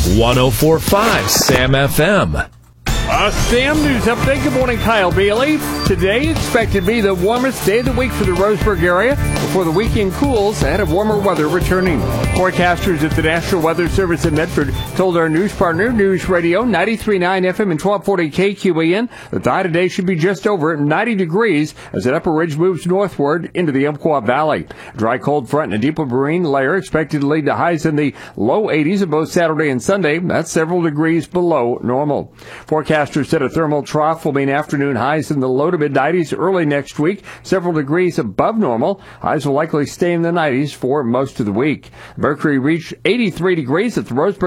104.5 Sam FM. Sam News Update. Good morning, Kyle Bailey. Today expected to be the warmest day of the week for the Roseburg area before the weekend cools ahead of warmer weather returning. Forecasters at the National Weather Service in Medford told our news partner, News Radio 93.9 FM and 1240 KQAN, that the high today should be just over 90 degrees as that upper ridge moves northward into the Umpqua Valley. Dry cold front and a deeper marine layer expected to lead to highs in the low 80s of both Saturday and Sunday. That's several degrees below normal. Forecasters said a thermal trough will mean afternoon highs in the low to mid-90s early next week, several degrees above normal. Highs will likely stay in the 90s for most of the week. Mercury reached 83 degrees at the Roseburg